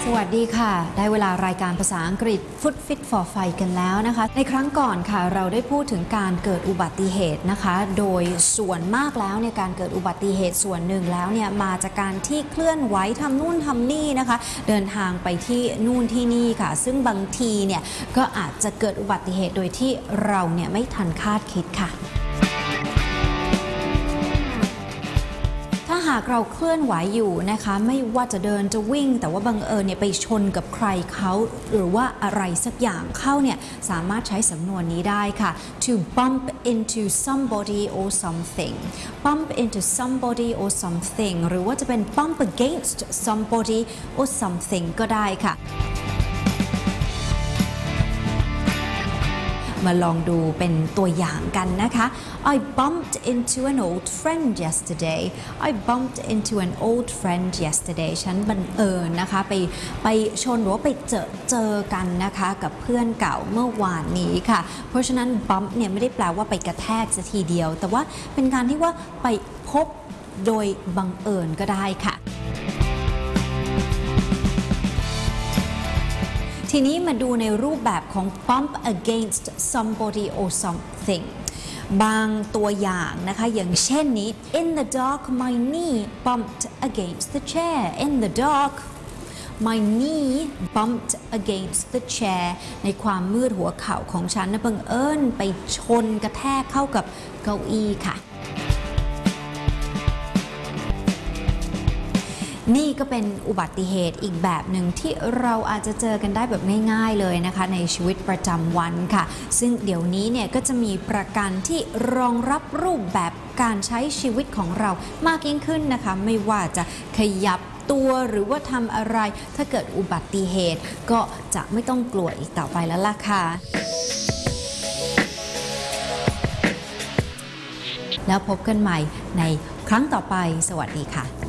สวัสดีค่ะได้เวลารายการภาษาอังกฤษ Food Fit for Fight กันแล้วนะคะในครั้งก่อนค่ะเราได้พูดถึงการเกิดอุบัติเหตุนะคะโดยส่วนมากแล้วในการเกิดอุบัติเหตุส่วนหนึ่งแล้วเนี่ยมาจากการที่เคลื่อนไหวทำนู่นทำนี่นะคะเดินทางไปที่นู่นที่นี่ค่ะซึ่งบางทีเนี่ยก็อาจจะเกิดอุบัติเหตุโดยที่เราเนี่ยไม่ทันคาดคิดค่ะถ้าหากเราเคลื่อนไหวอยู่นะคะไม่ว่าจะเดินจะวิ่งแต่ว่าบังเอิญเนี่ยไปชนกับใครเขาหรือว่าอะไรสักอย่างเข้าเนี่ยสามารถใช้สำนวนนี้ได้ค่ะ to bump into somebody or something bump into somebody or something หรือว่าจะเป็น bump against somebody or something ก็ได้ค่ะมาลองดูเป็นตัวอย่างกันนะคะ I bumped into an old friend yesterday I bumped into an old friend yesterday ฉันบังเอิญนะคะไปชนหรือว่าไปเจอกันนะคะกับเพื่อนเก่าเมื่อวานนี้ค่ะเพราะฉะนั้น bump เนี่ยไม่ได้แปลว่าไปกระแทกซะทีเดียวแต่ว่าเป็นการที่ว่าไปพบโดยบังเอิญก็ได้ค่ะทีนี้มาดูในรูปแบบของ bump against somebody or something บางตัวอย่างนะคะอย่างเช่นนี้ In the dark my knee bumped against the chair In the dark my knee bumped against the chair ในความมืดหัวเข่าของฉันนะบังเอิญไปชนกระแทกเข้ากับเก้าอี้ค่ะนี่ก็เป็นอุบัติเหตุอีกแบบหนึ่งที่เราอาจจะเจอกันได้แบบง่ายๆเลยนะคะในชีวิตประจำวันค่ะซึ่งเดี๋ยวนี้เนี่ยก็จะมีประกันที่รองรับรูปแบบการใช้ชีวิตของเรามากยิ่งขึ้นนะคะไม่ว่าจะขยับตัวหรือว่าทำอะไรถ้าเกิดอุบัติเหตุก็จะไม่ต้องกลัวอีกต่อไปแล้วล่ะค่ะแล้วพบกันใหม่ในครั้งต่อไปสวัสดีค่ะ